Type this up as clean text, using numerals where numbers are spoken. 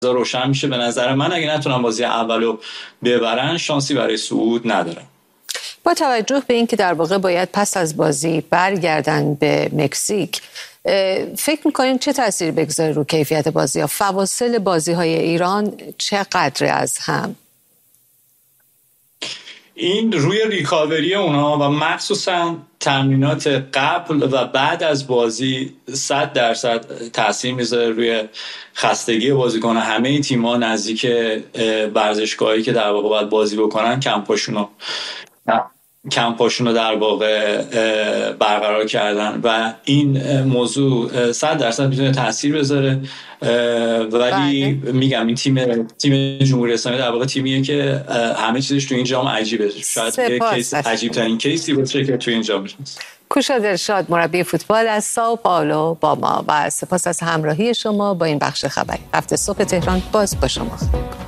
روشن میشه. به نظر من اگه نتونن بازی اولو ببرن شانسی برای صعود ندارن. با توجه به اینکه در واقع باید پس از بازی برگردن به مکزیک، فکر میکنین چه تأثیری بگذاره رو کیفیت بازی ها؟ فواصل بازی های ایران چقدر از هم؟ این روی ریکاوری اونا و مخصوصا تمرینات قبل و بعد از بازی 100% تاثیر میذاره روی خستگی بازیکن. همه این تیم‌ها نزدیک ورزشگاهی که در واقع باید بازی بکنن کمپاشونو در واقع برقرار کردن و این موضوع 100% میتونه تاثیر بذاره. ولی میگم این تیم جمهوری اسلامی در واقع تیمیه که همه چیزش تو این جام عجیبه. شاید یک کیس عجیب ترین کیسی باشه که تو این جام میشه. کوشا دلشاد مربی فوتبال از سائو پائولو با ما و سپاس از همراهی شما با این بخش خبری. هفته صبح تهران باز با شما.